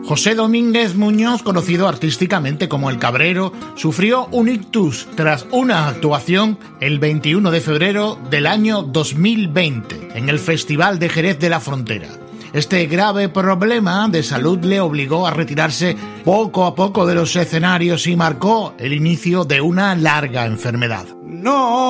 José Domínguez Muñoz, conocido artísticamente como El Cabrero, sufrió un ictus tras una actuación el 21 de febrero del año 2020 en el Festival de Jerez de la Frontera. Este grave problema de salud le obligó a retirarse poco a poco de los escenarios y marcó el inicio de una larga enfermedad. No.